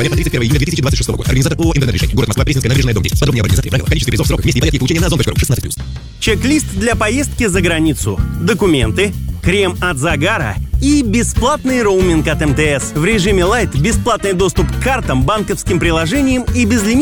января по 31 июля 2026 года. Организатор ООО «Интернет-решение». Город Москва, Пресненская набережная, дом 10. Подробнее об организации, правила, количестве призов, сроках, месте и порядке получения на озон.ру. 16+. Чек-лист для поездки за границу. Документы, крем от загара и бесплатный роуминг от МТС. В режиме Lite бесплатный доступ к картам, банковским приложениям и безлимитный